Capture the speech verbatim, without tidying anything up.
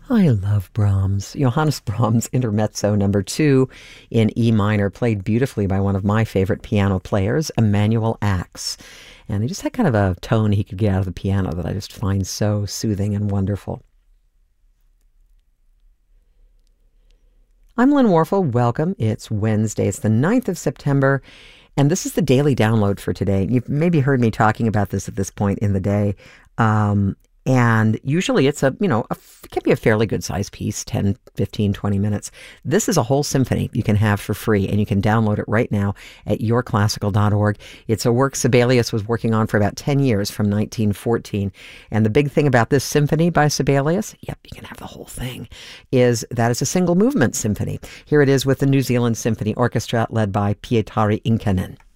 I love Brahms. Johannes Brahms Intermezzo number two in E minor, played beautifully by one of my favorite piano players, Emanuel Ax. And he just had kind of a tone he could get out of the piano that I just find so soothing and wonderful. I'm Lynn Warfel. Welcome. It's Wednesday. It's the ninth of September, and this is the daily download for today. You've maybe heard me talking about this at this point in the day. Um, And usually it's a, you know, a, it can be a fairly good size piece, ten, fifteen, twenty minutes. This is a whole symphony you can have for free, and you can download it right now at your classical dot org. It's a work Sibelius was working on for about ten years, from nineteen fourteen. And the big thing about this symphony by Sibelius, yep, you can have the whole thing, is that it's a single movement symphony. Here it is with the New Zealand Symphony Orchestra led by Pietari Inkanen.